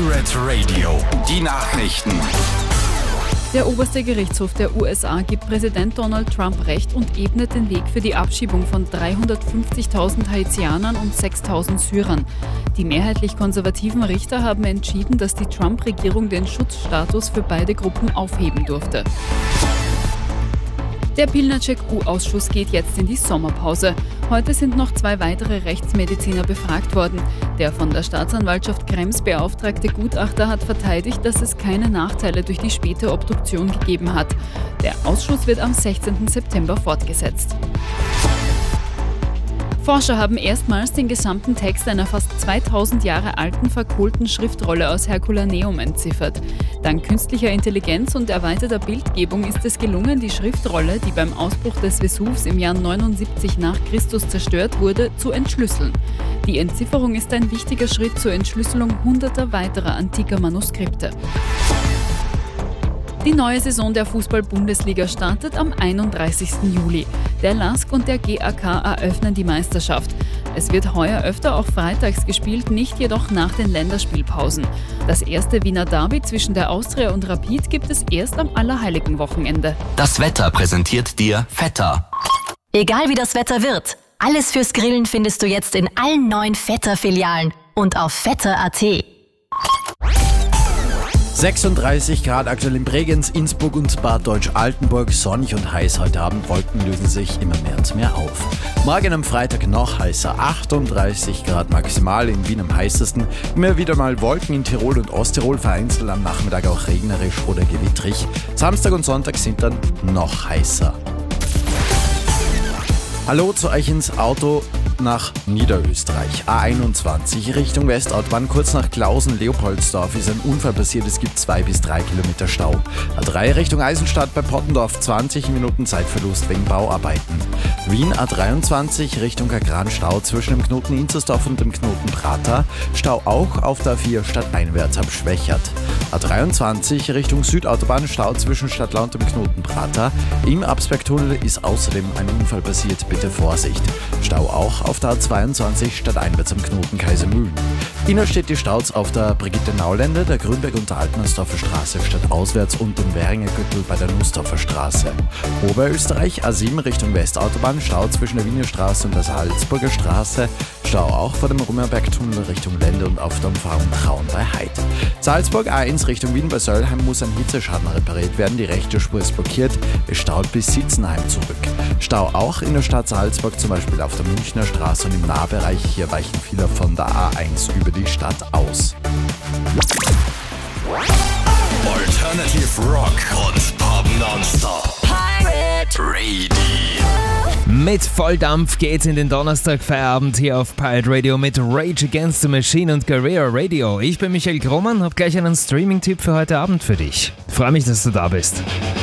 Pirate Radio, die Nachrichten. Der oberste Gerichtshof der USA gibt Präsident Donald Trump Recht und ebnet den Weg für die Abschiebung von 350.000 Haitianern und 6.000 Syrern. Die mehrheitlich konservativen Richter haben entschieden, dass die Trump-Regierung den Schutzstatus für beide Gruppen aufheben durfte. Der Pilnacek-U-Ausschuss geht jetzt in die Sommerpause. Heute sind noch 2 weitere Rechtsmediziner befragt worden. Der von der Staatsanwaltschaft Krems beauftragte Gutachter hat verteidigt, dass es keine Nachteile durch die späte Obduktion gegeben hat. Der Ausschuss wird am 16. September fortgesetzt. Forscher haben erstmals den gesamten Text einer fast 2000 Jahre alten verkohlten Schriftrolle aus Herculaneum entziffert. Dank künstlicher Intelligenz und erweiterter Bildgebung ist es gelungen, die Schriftrolle, die beim Ausbruch des Vesuvs im Jahr 79 nach Christus zerstört wurde, zu entschlüsseln. Die Entzifferung ist ein wichtiger Schritt zur Entschlüsselung hunderter weiterer antiker Manuskripte. Die neue Saison der Fußball-Bundesliga startet am 31. Juli. Der LASK und der GAK eröffnen die Meisterschaft. Es wird heuer öfter auch freitags gespielt, nicht jedoch nach den Länderspielpausen. Das erste Wiener Derby zwischen der Austria und Rapid gibt es erst am Allerheiligenwochenende. Das Wetter präsentiert dir Vetter. Egal wie das Wetter wird, alles fürs Grillen findest du jetzt in allen 9 Vetter-Filialen und auf vetter.at. 36 Grad aktuell in Bregenz, Innsbruck und Bad Deutsch-Altenburg. Sonnig und heiß heute Abend. Wolken lösen sich immer mehr und mehr auf. Morgen am Freitag noch heißer. 38 Grad maximal, in Wien am heißesten. Immer wieder mal Wolken in Tirol und Osttirol. Vereinzelt am Nachmittag auch regnerisch oder gewittrig. Samstag und Sonntag sind dann noch heißer. Hallo zu euch ins Auto nach Niederösterreich. A21 Richtung Westautobahn. Kurz nach Klausen-Leopoldsdorf ist ein Unfall passiert. Es gibt 2 bis 3 Kilometer Stau. A3 Richtung Eisenstadt bei Pottendorf. 20 Minuten Zeitverlust wegen Bauarbeiten. Wien A23 Richtung Kagran. Stau zwischen dem Knoten Inzersdorf und dem Knoten Prater. Stau auch auf der A4 stadteinwärts ab Schwächert. A23 Richtung Südautobahn. Stau zwischen Stadtlau und dem Knoten Prater. Im Absbergtunnel ist außerdem ein Unfall passiert. Bitte Vorsicht. Stau auch auf der A22 stadteinwärts am Knoten Kaisermühlen. Innerstädtische Staus auf der Brigitte-Nauländer, der Grünberg und der Altmannsdorfer Straße stadtauswärts und dem Währinger Gürtel bei der Nussdorfer Straße. Oberösterreich A7 Richtung Westautobahn, Stau zwischen der Wiener Straße und der Salzburger Straße. Stau auch vor dem Rummerbergtunnel Richtung Lende und auf der Umfahrung Traun bei Heid. Salzburg A1 Richtung Wien bei Söllheim muss ein Hitzeschaden repariert werden. Die rechte Spur ist blockiert. Es staut bis Sitzenheim zurück. Stau auch in der Stadt Salzburg, zum Beispiel auf der Münchner Straße und im Nahbereich. Hier weichen viele von der A1 über die Stadt aus. Alternative Rock und Pop nonstop. Pirate Radio. Mit Volldampf geht's in den Donnerstag-Feierabend hier auf Pirate Radio mit Rage Against the Machine und Guerrilla Radio. Ich bin Michael Krohmann, hab gleich einen Streaming-Tipp für heute Abend für dich. Freue mich, dass du da bist.